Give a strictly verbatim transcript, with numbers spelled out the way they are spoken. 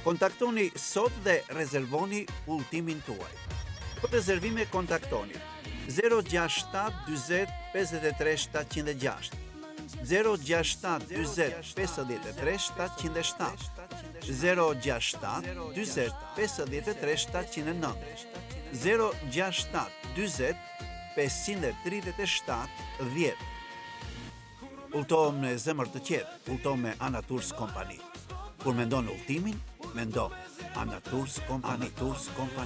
Kontaktoni sot dhe rezervoni udhëtimin tuaj. Për rezervime kontaktoni zero gjasht shtat dyzet pesëdhjetë e tre shtatëqind e gjasht, zero gjasht shtat dyzet pesëdhjetë e tre shtatëqind e shtatë, zero gjasht shtat dyzet pesëdhjetë e tre shtatëqind e nëntë, zero gjasht shtat dyzet pesëqind e tridhjetë e shtatë dhjetë. Udhëto me zemër të qetë, udhëto me Ana Tours Company. Kur mendon udhëtimin, mendo Ana Tours Company.